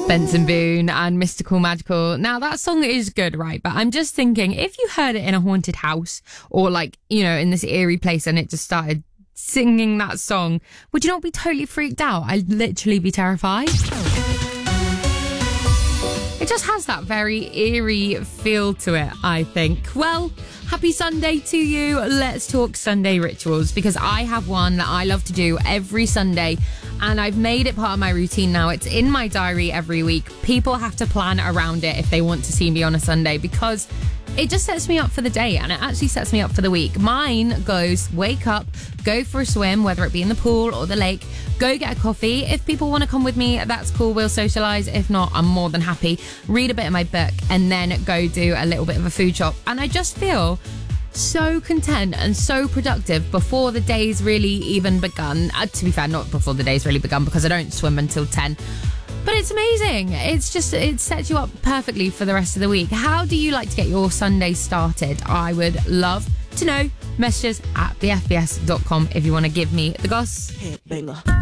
Benson Boone and Mystical Magical. Now, that song is good, right? But I'm just thinking, if you heard it in a haunted house or like, you know, in this eerie place and it just started singing that song, would you not be totally freaked out? I'd literally be terrified. It just has that very eerie feel to it, I think. Well, happy Sunday to you. Let's talk Sunday rituals, because I have one that I love to do every Sunday and I've made it part of my routine now. It's in my diary every week. People have to plan around it if they want to see me on a Sunday, because it just sets me up for the day and it actually sets me up for the week. Mine goes wake up, go for a swim, whether it be in the pool or the lake, go get a coffee. If people want to come with me, that's cool, we'll socialise. If not, I'm more than happy. Read a bit of my book and then go do a little bit of a food shop. And I just feel so content and so productive before the day's really even begun. To be fair, not before the day's really begun, because I don't swim until 10. But it's amazing. It's just, it sets you up perfectly for the rest of the week. How do you like to get your Sunday started? I would love to know. Messages at thefbs.com if you want to give me the goss. Headbanger.